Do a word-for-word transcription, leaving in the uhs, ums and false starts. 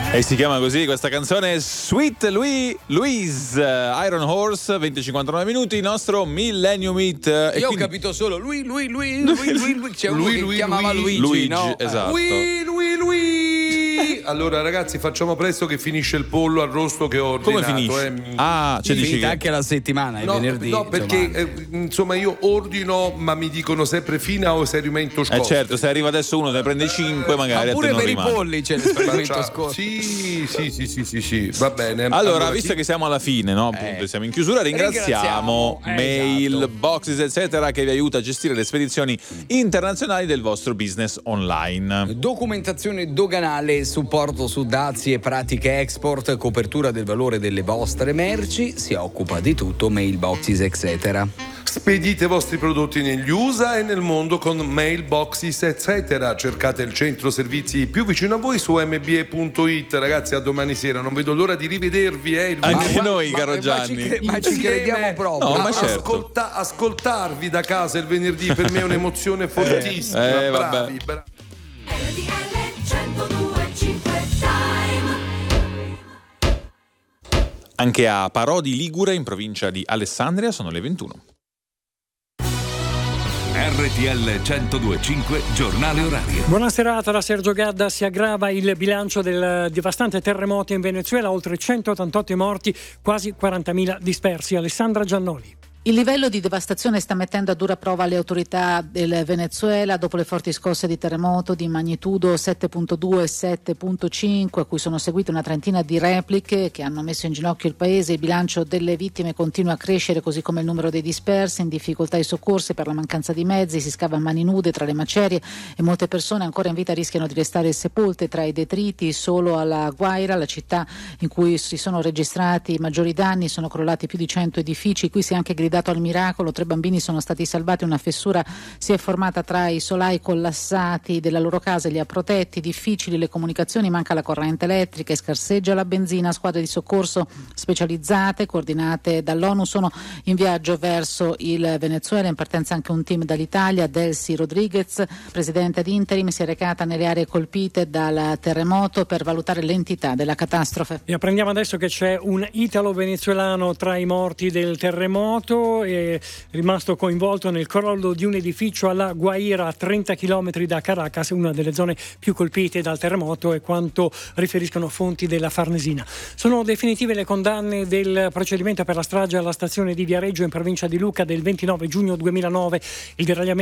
E si chiama così questa canzone, Sweet Louis, Louise, Iron Horse, venti cinquantanove minuti, il nostro Millennium Hit. Io e ho quindi... capito solo lui, lui, lui, lui, lui, lui. C'è uno Lui, che lui, chiamava lui. Luigi, Luigi, no? esatto. Lui, lui, lui. Allora ragazzi, facciamo presto che finisce il pollo arrosto che ho ordinato. Come finisce? Eh. Ah, cioè È dici finita che... anche la settimana, è No, venerdì. no, perché insomma. eh, insomma io ordino, ma mi dicono sempre fina o esperimento scorso. Eh certo, se arriva adesso uno te prende cinque magari Ma a te pure non per rimane. i polli c'è l'esperimento Faccia- scorso. Sì, sì, sì, sì, sì, sì, va bene. Allora, visto chi- che siamo alla fine, no? Appunto, Eh. siamo in chiusura, ringraziamo Ringraziamo, eh, mail, esatto. boxes, eccetera, che vi aiuta a gestire le spedizioni internazionali del vostro business online. Documentazione doganale, supporto su dazi e pratiche export, copertura del valore delle vostre merci, si occupa di tutto Mailboxes eccetera. Spedite i vostri prodotti negli U S A e nel mondo con Mailboxes eccetera. Cercate il centro servizi più vicino a voi su m b e punto it. Ragazzi, a domani sera, non vedo l'ora di rivedervi. Eh, il Anche venerdì. noi, ma- caro ma Gianni. ci cre- ma ci Insieme. crediamo proprio. No, ma A- certo. ascolta- ascoltarvi da casa il venerdì per me è un'emozione fortissima. eh, vabbè. bravi, bravi. R T L centodue e cinque Time. Anche a Parodi Ligure, in provincia di Alessandria, sono le ventuno. R T L centodue e cinque, giornale orario. Buona serata da Sergio Gadda. Si aggrava il bilancio del devastante terremoto in Venezuela, oltre centottantotto morti, quasi quarantamila dispersi. Alessandra Giannoli. Il livello di devastazione sta mettendo a dura prova le autorità del Venezuela dopo le forti scosse di terremoto di magnitudo sette virgola due e sette virgola cinque, a cui sono seguite una trentina di repliche che hanno messo in ginocchio il paese. Il bilancio delle vittime continua a crescere, così come il numero dei dispersi, in difficoltà i soccorsi per la mancanza di mezzi, si scava a mani nude tra le macerie e molte persone ancora in vita rischiano di restare sepolte tra i detriti. Solo alla Guaira, la città in cui si sono registrati i maggiori danni, sono crollati più di cento edifici. Qui si è anche gridato al miracolo, tre bambini sono stati salvati, una fessura si è formata tra i solai collassati della loro casa e li ha protetti. Difficili le comunicazioni, manca la corrente elettrica e scarseggia la benzina. Squadre di soccorso specializzate coordinate dall'ONU sono in viaggio verso il Venezuela, in partenza anche un team dall'Italia. Delcy Rodriguez, presidente di Interim, si è recata nelle aree colpite dal terremoto per valutare l'entità della catastrofe. E apprendiamo adesso che c'è un italo-venezuelano tra i morti del terremoto, è rimasto coinvolto nel crollo di un edificio alla Guaira, a trenta chilometri da Caracas, una delle zone più colpite dal terremoto, e quanto riferiscono fonti della Farnesina. Sono definitive le condanne del procedimento per la strage alla stazione di Viareggio in provincia di Lucca del ventinove giugno duemilanove. Il deragliamento